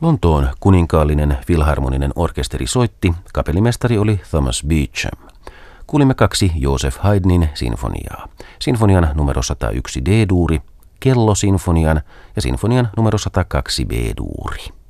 Lontoon kuninkaallinen filharmoninen orkesteri soitti, kapellimestari oli Thomas Beecham. Kuulimme 2 Joseph Haydnin sinfoniaa. Sinfonian numero 101 D-duuri, kellosinfonian ja sinfonian numero 102 B-duuri.